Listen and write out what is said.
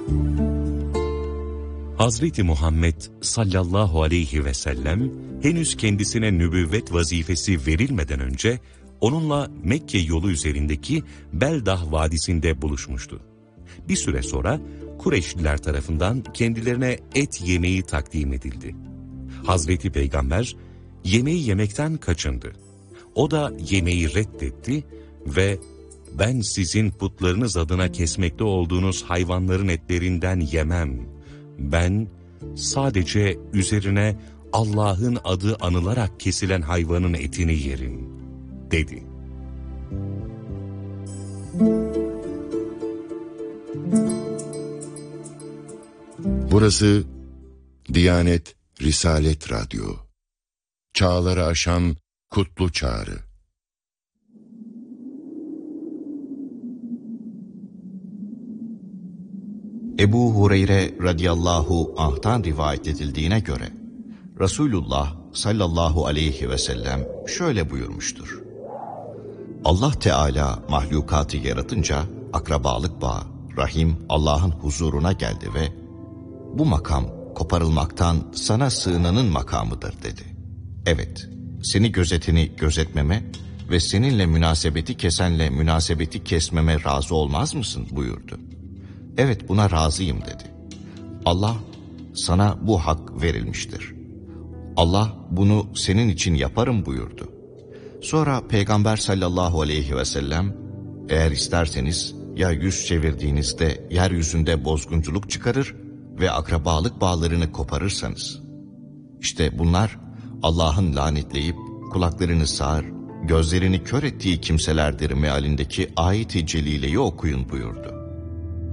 Hazreti Muhammed sallallahu aleyhi ve sellem henüz kendisine nübüvvet vazifesi verilmeden önce onunla Mekke yolu üzerindeki Beldah Vadisi'nde buluşmuştu. Bir süre sonra Kureyşliler tarafından kendilerine et yemeği takdim edildi. Hazreti Peygamber yemeği yemekten kaçındı. O da yemeği reddetti ve "Ben sizin putlarınız adına kesmekte olduğunuz hayvanların etlerinden yemem. Ben sadece üzerine Allah'ın adı anılarak kesilen hayvanın etini yerim," dedi. Burası Diyanet Risalet Radyo. Çağları aşan kutlu çağrı. Ebu Hureyre radıyallahu anh'tan rivayet edildiğine göre Resulullah sallallahu aleyhi ve sellem şöyle buyurmuştur: Allah Teala mahlukatı yaratınca akrabalık bağı, rahim Allah'ın huzuruna geldi ve "Bu makam koparılmaktan sana sığınanın makamıdır," dedi. Evet, seni gözeteni gözetmeme ve seninle münasebeti kesenle münasebeti kesmeme razı olmaz mısın buyurdu. Evet, buna razıyım dedi. Allah, sana bu hak verilmiştir. Allah bunu senin için yaparım buyurdu. Sonra Peygamber sallallahu aleyhi ve sellem, eğer isterseniz ya yüz çevirdiğinizde yeryüzünde bozgunculuk çıkarır ve akrabalık bağlarını koparırsanız, İşte bunlar Allah'ın lanetleyip kulaklarını sağır, gözlerini kör ettiği kimselerdir mealindeki ayet-i celileyi okuyun buyurdu.